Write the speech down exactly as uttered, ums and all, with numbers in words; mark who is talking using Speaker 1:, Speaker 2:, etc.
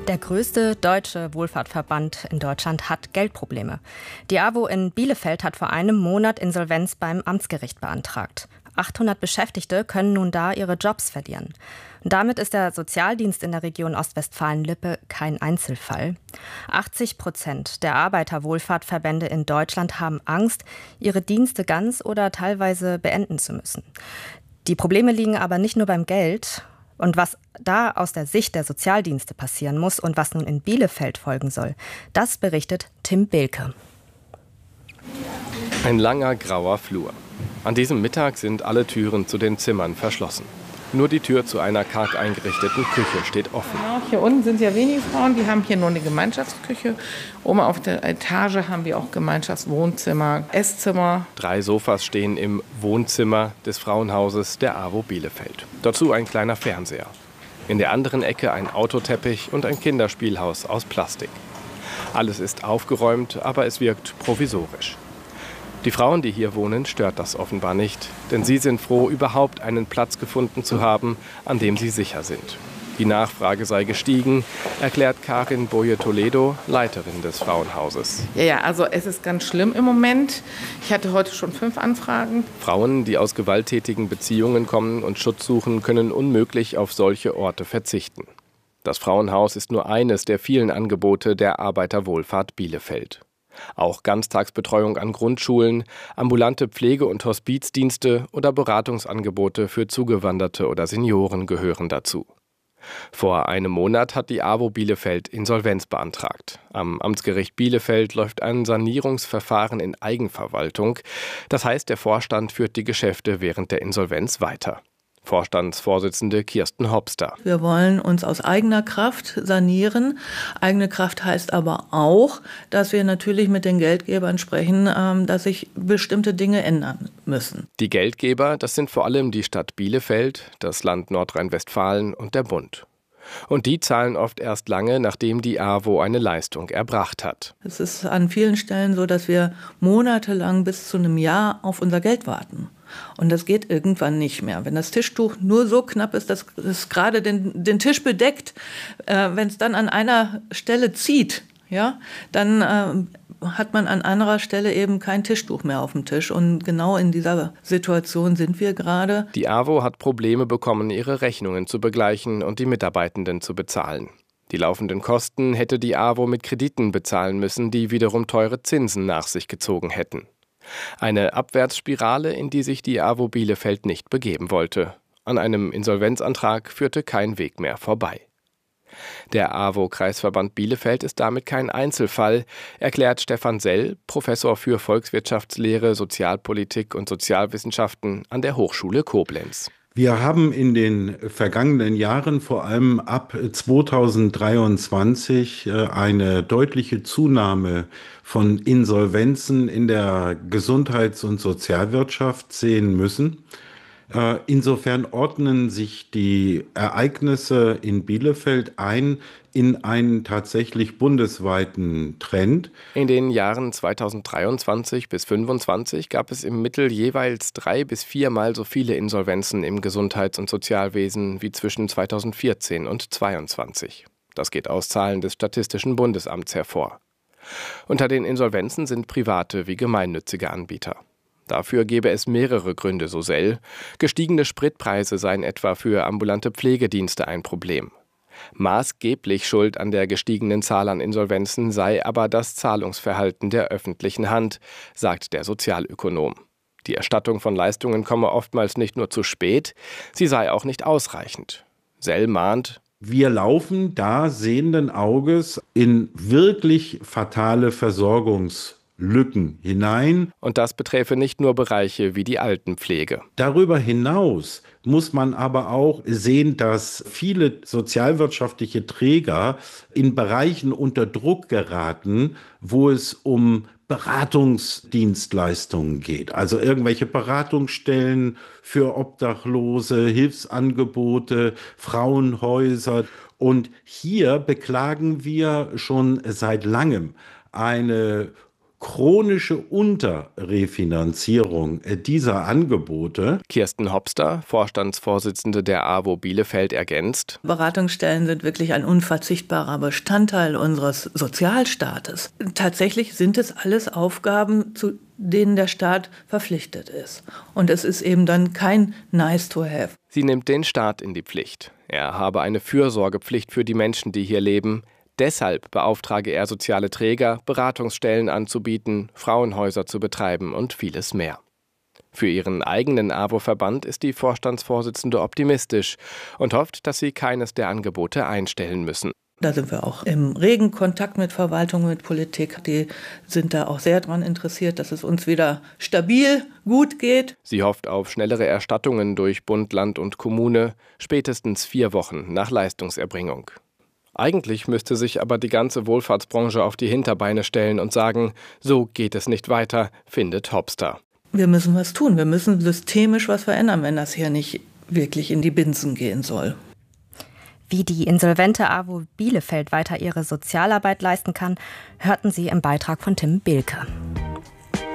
Speaker 1: Der größte deutsche Wohlfahrtsverband in Deutschland hat Geldprobleme. Die AWO in Bielefeld hat vor einem Monat Insolvenz beim Amtsgericht beantragt. achthundert Beschäftigte können nun da ihre Jobs verlieren. Und damit ist der Sozialdienst in der Region Ostwestfalen-Lippe kein Einzelfall. achtzig Prozent der Arbeiterwohlfahrtverbände in Deutschland haben Angst, ihre Dienste ganz oder teilweise beenden zu müssen. Die Probleme liegen aber nicht nur beim Geld. Und was da aus der Sicht der Sozialdienste passieren muss und was nun in Bielefeld folgen soll, das berichtet Tim Behlke.
Speaker 2: Ein langer grauer Flur. An diesem Mittag sind alle Türen zu den Zimmern verschlossen. Nur die Tür zu einer karg eingerichteten Küche steht offen.
Speaker 3: Genau, hier unten sind ja wenig Frauen, die haben hier nur eine Gemeinschaftsküche. Oben auf der Etage haben wir auch Gemeinschaftswohnzimmer, Esszimmer.
Speaker 2: Drei Sofas stehen im Wohnzimmer des Frauenhauses der AWO Bielefeld. Dazu ein kleiner Fernseher. In der anderen Ecke ein Autoteppich und ein Kinderspielhaus aus Plastik. Alles ist aufgeräumt, aber es wirkt provisorisch. Die Frauen, die hier wohnen, stört das offenbar nicht, denn sie sind froh, überhaupt einen Platz gefunden zu haben, an dem sie sicher sind. Die Nachfrage sei gestiegen, erklärt Karin Boye-Toledo, Leiterin des Frauenhauses.
Speaker 3: Ja, ja, also es ist ganz schlimm im Moment. Ich hatte heute schon fünf Anfragen.
Speaker 2: Frauen, die aus gewalttätigen Beziehungen kommen und Schutz suchen, können unmöglich auf solche Orte verzichten. Das Frauenhaus ist nur eines der vielen Angebote der Arbeiterwohlfahrt Bielefeld. Auch Ganztagsbetreuung an Grundschulen, ambulante Pflege- und Hospizdienste oder Beratungsangebote für Zugewanderte oder Senioren gehören dazu. Vor einem Monat hat die AWO Bielefeld Insolvenz beantragt. Am Amtsgericht Bielefeld läuft ein Sanierungsverfahren in Eigenverwaltung. Das heißt, der Vorstand führt die Geschäfte während der Insolvenz weiter. Vorstandsvorsitzende Kirsten Hopster.
Speaker 4: Wir wollen uns aus eigener Kraft sanieren. Eigene Kraft heißt aber auch, dass wir natürlich mit den Geldgebern sprechen, dass sich bestimmte Dinge ändern müssen.
Speaker 2: Die Geldgeber, das sind vor allem die Stadt Bielefeld, das Land Nordrhein-Westfalen und der Bund. Und die zahlen oft erst lange, nachdem die AWO eine Leistung erbracht hat.
Speaker 4: Es ist an vielen Stellen so, dass wir monatelang bis zu einem Jahr auf unser Geld warten. Und das geht irgendwann nicht mehr. Wenn das Tischtuch nur so knapp ist, dass es gerade den, den Tisch bedeckt, äh, wenn es dann an einer Stelle zieht, ja, dann äh, hat man an anderer Stelle eben kein Tischtuch mehr auf dem Tisch. Und genau in dieser Situation sind wir gerade.
Speaker 2: Die AWO hat Probleme bekommen, ihre Rechnungen zu begleichen und die Mitarbeitenden zu bezahlen. Die laufenden Kosten hätte die AWO mit Krediten bezahlen müssen, die wiederum teure Zinsen nach sich gezogen hätten. Eine Abwärtsspirale, in die sich die AWO Bielefeld nicht begeben wollte. An einem Insolvenzantrag führte kein Weg mehr vorbei. Der AWO-Kreisverband Bielefeld ist damit kein Einzelfall, erklärt Stefan Sell, Professor für Volkswirtschaftslehre, Sozialpolitik und Sozialwissenschaften an der Hochschule Koblenz.
Speaker 5: Wir haben in den vergangenen Jahren, vor allem ab zweitausenddreiundzwanzig, eine deutliche Zunahme von Insolvenzen in der Gesundheits- und Sozialwirtschaft sehen müssen. Insofern ordnen sich die Ereignisse in Bielefeld ein in einen tatsächlich bundesweiten Trend.
Speaker 2: In den Jahren zweitausenddreiundzwanzig bis zweitausendfünfundzwanzig gab es im Mittel jeweils drei bis viermal so viele Insolvenzen im Gesundheits- und Sozialwesen wie zwischen zweitausendvierzehn und zweitausendzweiundzwanzig. Das geht aus Zahlen des Statistischen Bundesamts hervor. Unter den Insolvenzen sind private wie gemeinnützige Anbieter. Dafür gäbe es mehrere Gründe, so Sell. Gestiegene Spritpreise seien etwa für ambulante Pflegedienste ein Problem. Maßgeblich schuld an der gestiegenen Zahl an Insolvenzen sei aber das Zahlungsverhalten der öffentlichen Hand, sagt der Sozialökonom. Die Erstattung von Leistungen komme oftmals nicht nur zu spät, sie sei auch nicht ausreichend. Sell mahnt:
Speaker 5: Wir laufen da sehenden Auges in wirklich fatale Versorgungs Lücken hinein.
Speaker 2: Und das beträfe nicht nur Bereiche wie die Altenpflege.
Speaker 5: Darüber hinaus muss man aber auch sehen, dass viele sozialwirtschaftliche Träger in Bereichen unter Druck geraten, wo es um Beratungsdienstleistungen geht. Also irgendwelche Beratungsstellen für Obdachlose, Hilfsangebote, Frauenhäuser. Und hier beklagen wir schon seit langem eine chronische Unterrefinanzierung dieser Angebote.
Speaker 2: Kirsten Hopster, Vorstandsvorsitzende der AWO Bielefeld, ergänzt:
Speaker 4: Beratungsstellen sind wirklich ein unverzichtbarer Bestandteil unseres Sozialstaates. Tatsächlich sind es alles Aufgaben, zu denen der Staat verpflichtet ist. Und es ist eben dann kein nice to have.
Speaker 2: Sie nimmt den Staat in die Pflicht. Er habe eine Fürsorgepflicht für die Menschen, die hier leben. Deshalb beauftrage er soziale Träger, Beratungsstellen anzubieten, Frauenhäuser zu betreiben und vieles mehr. Für ihren eigenen AWO-Verband ist die Vorstandsvorsitzende optimistisch und hofft, dass sie keines der Angebote einstellen müssen.
Speaker 4: Da sind wir auch im regen Kontakt mit Verwaltung, mit Politik. Die sind da auch sehr daran interessiert, dass es uns wieder stabil gut geht.
Speaker 2: Sie hofft auf schnellere Erstattungen durch Bund, Land und Kommune, spätestens vier Wochen nach Leistungserbringung. Eigentlich müsste sich aber die ganze Wohlfahrtsbranche auf die Hinterbeine stellen und sagen, so geht es nicht weiter, findet Hopster.
Speaker 4: Wir müssen was tun, wir müssen systemisch was verändern, wenn das hier nicht wirklich in die Binsen gehen soll.
Speaker 1: Wie die insolvente AWO Bielefeld weiter ihre Sozialarbeit leisten kann, hörten Sie im Beitrag von Tim Behlke.